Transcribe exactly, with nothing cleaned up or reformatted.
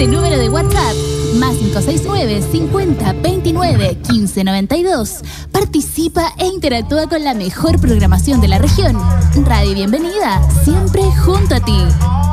este número de WhatsApp, más cinco seis nueve, cincuenta, veintinueve, quince noventa y dos. Participa e interactúa con la mejor programación de la región. Radio Bienvenida, siempre junto a ti.